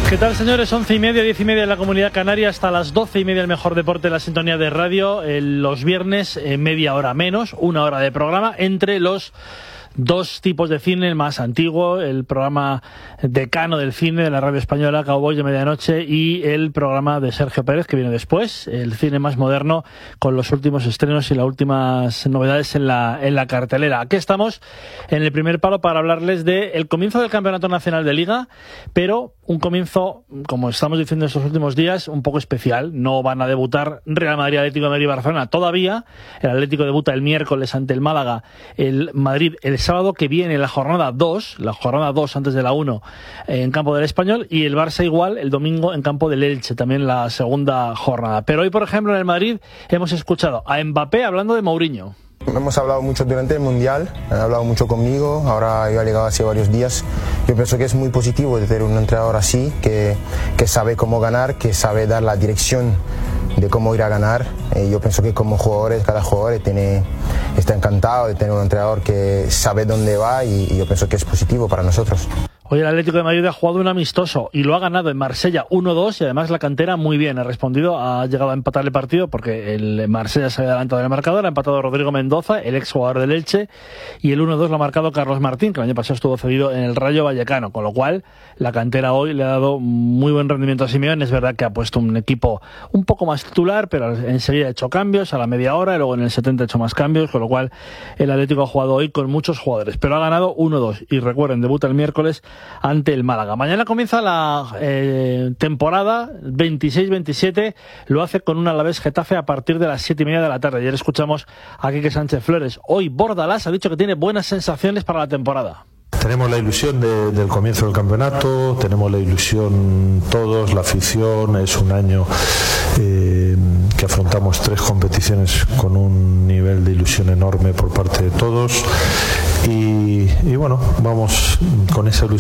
¿Qué tal, señores? 11:30, 10:30 en la Comunidad Canaria, hasta las 12:30 el mejor deporte, la sintonía de radio. Los viernes, media hora menos, una hora de programa entre los dos tipos de cine, el más antiguo, el programa decano del cine de la radio española, Cowboys de Medianoche, y el programa de Sergio Pérez, que viene después, el cine más moderno, con los últimos estrenos y las últimas novedades en la cartelera. Aquí estamos en el primer palo para hablarles del comienzo del Campeonato Nacional de Liga, pero un comienzo, como estamos diciendo estos últimos días, un poco especial. No van a debutar Real Madrid, Atlético de Madrid y Barcelona todavía. El Atlético debuta el miércoles ante el Málaga, el Madrid el sábado que viene, la jornada 2 antes de la 1 en campo del Español, y el Barça igual el domingo en campo del Elche, también la segunda jornada. Pero hoy, por ejemplo, en el Madrid hemos escuchado a Mbappé hablando de Mourinho. Hemos hablado mucho durante el Mundial, han hablado mucho conmigo, ahora yo he llegado hace varios días. Yo pienso que es muy positivo tener un entrenador así, que sabe cómo ganar, que sabe dar la dirección de cómo ir a ganar. Yo pienso que como jugadores, cada jugador está encantado de tener un entrenador que sabe dónde va, y yo pienso que es positivo para nosotros. Hoy el Atlético de Madrid ha jugado un amistoso y lo ha ganado en Marsella 1-2, y además la cantera muy bien ha respondido, ha llegado a empatar el partido porque el Marsella se había adelantado en el marcador, ha empatado Rodrigo Mendoza, el exjugador del Elche, y el 1-2 lo ha marcado Carlos Martín, que el año pasado estuvo cedido en el Rayo Vallecano, con lo cual la cantera hoy le ha dado muy buen rendimiento a Simeone. Es verdad que ha puesto un equipo un poco más titular, pero enseguida ha hecho cambios a la media hora y luego en el 70 ha hecho más cambios, con lo cual el Atlético ha jugado hoy con muchos jugadores, pero ha ganado 1-2, y recuerden, debuta el miércoles ante el Málaga. Mañana comienza la temporada 26-27, lo hace con un Alavés Getafe a partir de las 7:30 de la tarde. Ayer escuchamos a Quique Sánchez Flores. Hoy Bordalás ha dicho que tiene buenas sensaciones para la temporada. Tenemos la ilusión del comienzo del campeonato, tenemos la ilusión todos, la afición. Es un año que afrontamos 3 competiciones con un nivel de ilusión enorme por parte de todos, y bueno, vamos con esa ilusión